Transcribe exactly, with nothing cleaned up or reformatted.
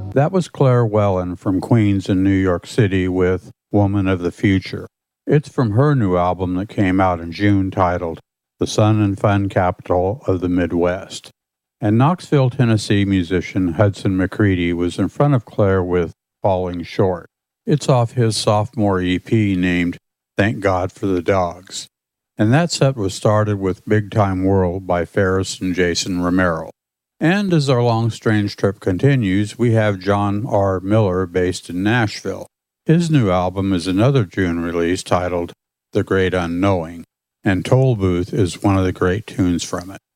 That was Claire Wellen from Queens in New York City with Woman of the Future. It's from her new album that came out in June titled The Sun and Fun Capital of the Midwest. And Knoxville, Tennessee musician Hudson McCready was in front of Claire with Falling Short. It's off his sophomore E P named Thank God for the Dogs. And that set was started with Big Time World by Ferris and Jason Romero. And as our long strange trip continues, we have John R. Miller based in Nashville. His new album is another June release titled The Great Unknowing, and Toll Booth is one of the great tunes from it.